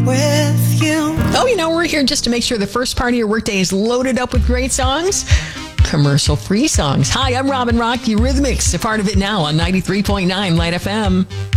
with you. Oh, we're here just to make sure the first part of your workday is loaded up with great songs. Commercial-free songs. Hi, I'm Robin Rock, Eurythmics, a part of it now on 93.9 Light FM.